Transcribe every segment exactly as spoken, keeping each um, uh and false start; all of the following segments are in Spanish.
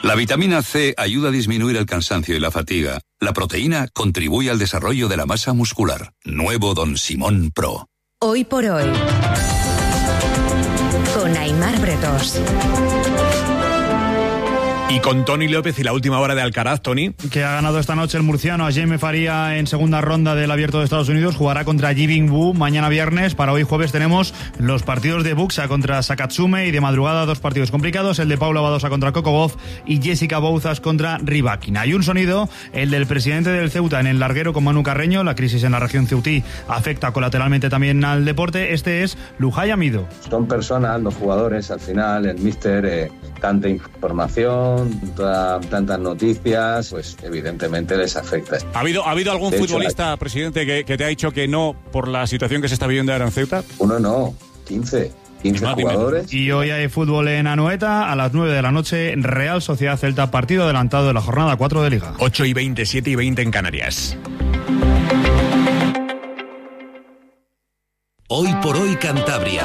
La vitamina C ayuda a disminuir el cansancio y la fatiga. La proteína contribuye al desarrollo de la masa muscular. Nuevo Don Simón Pro. Hoy por hoy, con Aimar Bretos. Y con Toni López y la última hora de Alcaraz, Toni. Que ha ganado esta noche el murciano a Jaime Faría en segunda ronda del Abierto de Estados Unidos. Jugará contra Yibing Wu mañana viernes. Para hoy jueves tenemos los partidos de Buxa contra Sakatsume y de madrugada dos partidos complicados. El de Paula Badosa contra Coco Gauff y Jessica Bouzas contra Rybakina. Hay un sonido, el del presidente del Ceuta en el larguero con Manu Carreño. La crisis en la región ceutí afecta colateralmente también al deporte. Este es Lujay Amido. Son personas, los jugadores, al final, el míster, eh, tanta información, Toda, tantas noticias, pues evidentemente les afecta. ¿Ha habido, ¿ha habido algún de futbolista, hecho, presidente, que, que te ha dicho que no por la situación que se está viviendo ahora en Ceuta? Uno no, quince. quince Dime, jugadores. Dime. Y hoy hay fútbol en Anoeta a las nueve de la noche, Real Sociedad Celta, partido adelantado de la jornada cuatro de Liga. ocho y veinte, siete y veinte en Canarias. Hoy por hoy Cantabria.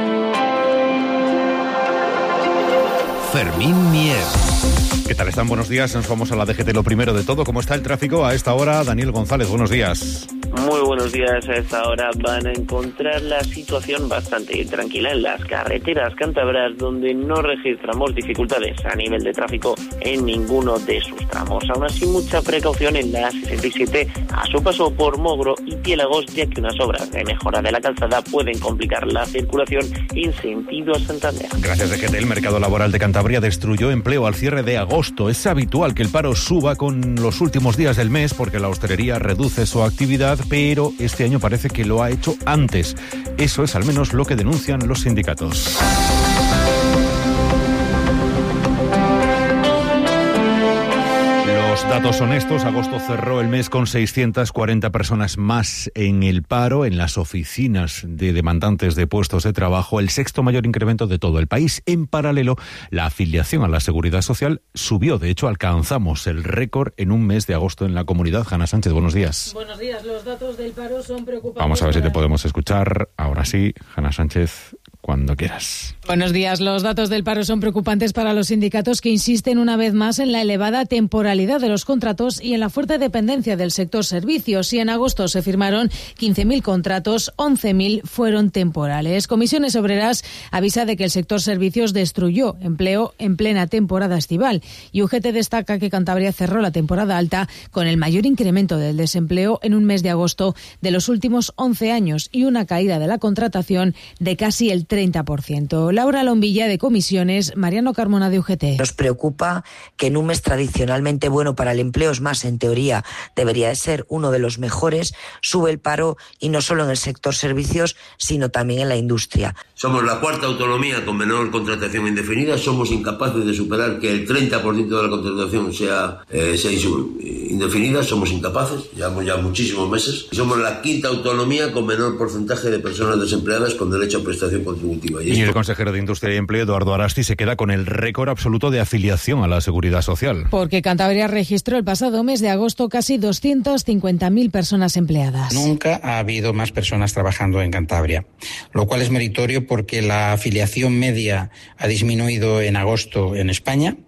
Fermín Mier. ¿Qué tal están? Buenos días. Nos vamos a la D G T. Lo primero de todo, ¿cómo está el tráfico a esta hora? Daniel González, buenos días. Muy buenos días. A esta hora van a encontrar la situación bastante tranquila en las carreteras cántabras, donde no registramos dificultades a nivel de tráfico en ninguno de sus tramos. Aún así, mucha precaución en la sesenta y siete a su paso por Mogro y Piélagos, ya que unas obras de mejora de la calzada pueden complicar la circulación en sentido a Santander. Gracias, D G T. El mercado laboral de Cantabria destruyó empleo al cierre de agosto. Es habitual que el paro suba con los últimos días del mes porque la hostelería reduce su actividad, pero este año parece que lo ha hecho antes. Eso es al menos lo que denuncian los sindicatos. Datos honestos, agosto cerró el mes con seiscientas cuarenta personas más en el paro en las oficinas de demandantes de puestos de trabajo, el sexto mayor incremento de todo el país. En paralelo, la afiliación a la Seguridad Social subió. De hecho, alcanzamos el récord en un mes de agosto en la comunidad. Hanna Sánchez, buenos días. Buenos días, los datos del paro son preocupantes. Vamos a ver si te podemos escuchar. Ahora sí, Hanna Sánchez, cuando quieras. Buenos días. Los datos del paro son preocupantes para los sindicatos, que insisten una vez más en la elevada temporalidad de los contratos y en la fuerte dependencia del sector servicios. Si en agosto se firmaron quince mil contratos, once mil fueron temporales. Comisiones Obreras avisa de que el sector servicios destruyó empleo en plena temporada estival. Y U G T destaca que Cantabria cerró la temporada alta con el mayor incremento del desempleo en un mes de agosto de los últimos once años y una caída de la contratación de casi el treinta por ciento. Laura Lombilla, de Comisiones, Mariano Carmona, de U G T. Nos preocupa que en un mes tradicionalmente bueno para el empleo, es más, en teoría debería de ser uno de los mejores, sube el paro, y no solo en el sector servicios, sino también en la industria. Somos la cuarta autonomía con menor contratación indefinida, somos incapaces de superar que el treinta por ciento de la contratación sea, eh, sea indefinida, somos incapaces, llevamos ya muchísimos meses. Somos la quinta autonomía con menor porcentaje de personas desempleadas con derecho a prestación contributiva. Y, y el consejero de Industria y Empleo, Eduardo Arasti, se queda con el récord absoluto de afiliación a la Seguridad Social. Porque Cantabria registró el pasado mes de agosto casi doscientas cincuenta mil personas empleadas. Nunca ha habido más personas trabajando en Cantabria, lo cual es meritorio porque la afiliación media ha disminuido en agosto en España